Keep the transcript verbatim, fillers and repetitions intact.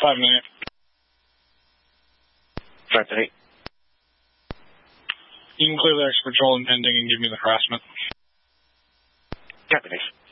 five minutes. Anthony. You can clear the extra patrol and pending and give me the harassment. Japanese.